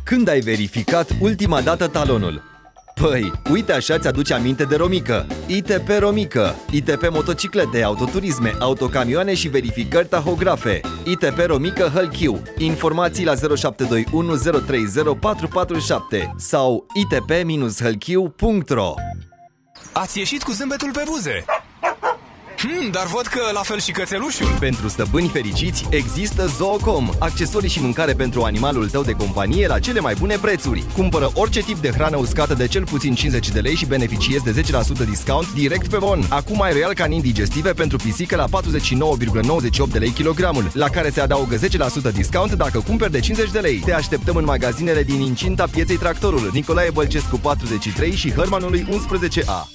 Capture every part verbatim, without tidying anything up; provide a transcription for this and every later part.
Când ai verificat ultima dată talonul? Păi, uite așa ți-aduce aminte de Romică. I T P Romică. I T P motociclete, autoturisme, autocamioane și verificări tahografe. I T P Romică Hălchiu. Informații la zero șapte doi unu zero trei zero patru patru șapte sau i t p hălchiu punct r o. Ați ieșit cu zâmbetul pe buze. Hmm, dar văd că la fel și cățelușul. Pentru stăpâni fericiți există Zoocom, accesorii și mâncare pentru animalul tău de companie la cele mai bune prețuri. Cumpără orice tip de hrană uscată de cel puțin cincizeci de lei și beneficiezi de zece la sută discount direct pe bon. Acum ai Royal Canin digestive pentru pisică la patruzeci și nouă virgulă nouăzeci și opt de lei kilogramul, la care se adaugă zece la sută discount dacă cumperi de cincizeci de lei. Te așteptăm în magazinele din incinta pieței Tractorul, Nicolae Bălcescu patruzeci și trei și Hărmanului unsprezece A.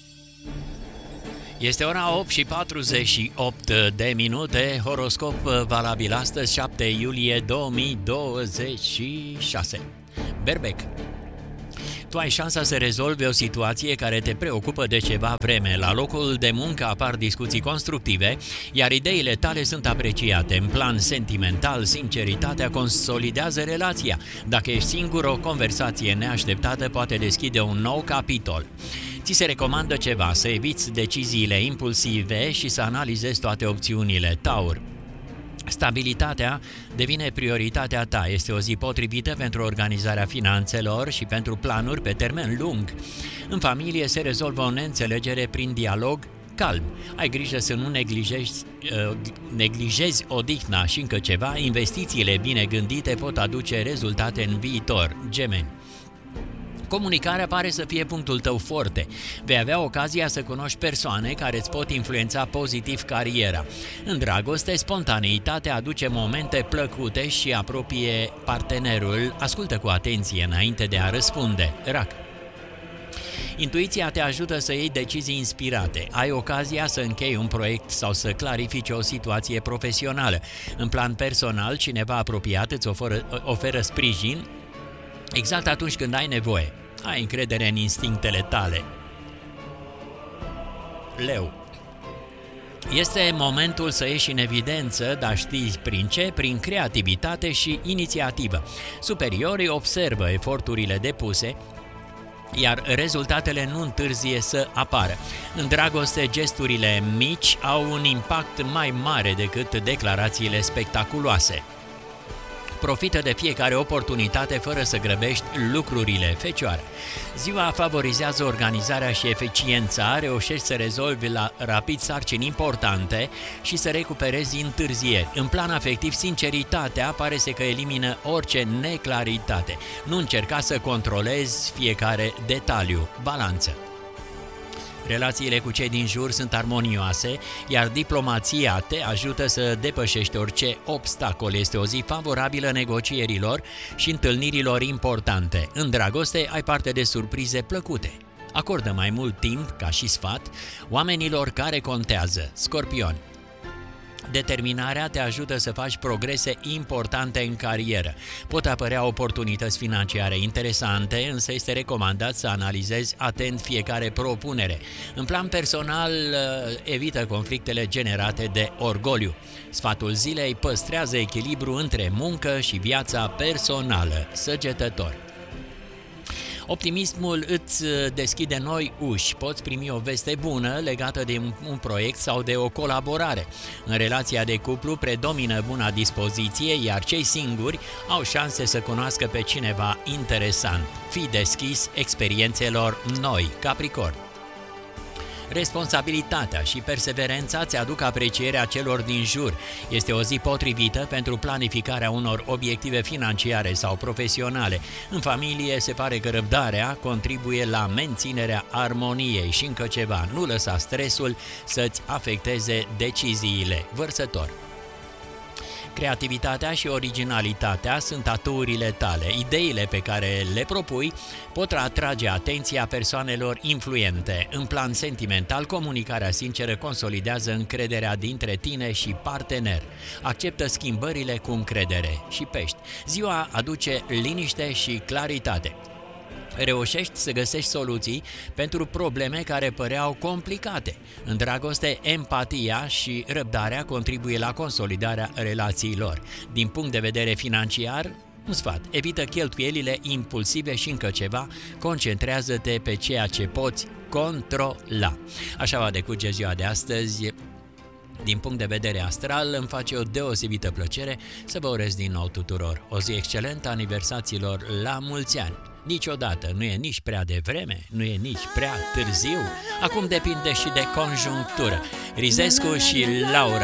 Este ora opt și patruzeci și opt de minute, horoscop valabil astăzi, șapte iulie două mii douăzeci și șase. Berbec. Tu ai șansa să rezolvi o situație care te preocupă de ceva vreme. La locul de muncă apar discuții constructive, iar ideile tale sunt apreciate. În plan sentimental, sinceritatea consolidează relația. Dacă ești singur, o conversație neașteptată poate deschide un nou capitol. Ți se recomandă ceva, să eviți deciziile impulsive și să analizezi toate opțiunile. Taur. Stabilitatea devine prioritatea ta. Este o zi potrivită pentru organizarea finanțelor și pentru planuri pe termen lung. În familie se rezolvă o neînțelegere prin dialog calm. Ai grijă să nu neglijezi, uh, neglijezi odihna și încă ceva. Investițiile bine gândite pot aduce rezultate în viitor. Gemeni. Comunicarea pare să fie punctul tău forte. Vei avea ocazia să cunoști persoane care îți pot influența pozitiv cariera. În dragoste, spontaneitatea aduce momente plăcute și apropie partenerul. Ascultă cu atenție înainte de a răspunde. Rac. Intuiția te ajută să iei decizii inspirate. Ai ocazia să închei un proiect sau să clarifici o situație profesională. În plan personal, cineva apropiat îți oferă, oferă sprijin exact atunci când ai nevoie. Ai încredere în instinctele tale. Leu. Este momentul să ieși în evidență, dar știi prin ce? Prin creativitate și inițiativă. Superiorii observă eforturile depuse, iar rezultatele nu întârzie să apară. În dragoste, gesturile mici au un impact mai mare decât declarațiile spectaculoase. Profită de fiecare oportunitate fără să grăbești lucrurile. Fecioară. Ziua favorizează organizarea și eficiența, reușești să rezolvi la rapid sarcini importante și să recuperezi întârzieri. În plan afectiv, sinceritatea pare să că elimină orice neclaritate. Nu încerca să controlezi fiecare detaliu. Balanță. Relațiile cu cei din jur sunt armonioase, iar diplomația te ajută să depășești orice obstacol. Este o zi favorabilă negocierilor și întâlnirilor importante. În dragoste ai parte de surprize plăcute. Acordă mai mult timp, ca și sfat, oamenilor care contează. Scorpion. Determinarea te ajută să faci progrese importante în carieră. Pot apărea oportunități financiare interesante, însă este recomandat să analizezi atent fiecare propunere. În plan personal, evită conflictele generate de orgoliu. Sfatul zilei: păstrează echilibru între muncă și viața personală. Săgetător. Optimismul îți deschide noi uși. Poți primi o veste bună legată de un, un proiect sau de o colaborare. În relația de cuplu predomină buna dispoziție, iar cei singuri au șanse să cunoască pe cineva interesant. Fii deschis experiențelor noi. Capricorn. Responsabilitatea și perseverența îți aduc aprecierea celor din jur. Este o zi potrivită pentru planificarea unor obiective financiare sau profesionale. În familie se pare că răbdarea contribuie la menținerea armoniei și încă ceva. Nu lăsa stresul să-ți afecteze deciziile. Vărsător. Creativitatea și originalitatea sunt aturile tale. Ideile pe care le propui pot atrage atenția persoanelor influente. În plan sentimental, comunicarea sinceră consolidează încrederea dintre tine și partener. Acceptă schimbările cu încredere. Și Pești. Ziua aduce liniște și claritate. Reușești să găsești soluții pentru probleme care păreau complicate. În dragoste, empatia și răbdarea contribuie la consolidarea relațiilor. Din punct de vedere financiar, Un sfat, evită cheltuielile impulsive și încă ceva, concentrează-te pe ceea ce poți controla. Așa va decurge ziua de astăzi. Din punct de vedere astral, îmi face o deosebită plăcere să vă urez din nou tuturor o zi excelentă, aniversațiilor la mulți ani. Niciodată nu e nici prea devreme, nu e nici prea târziu. Acum depinde și de conjunctură. Rizescu și Laura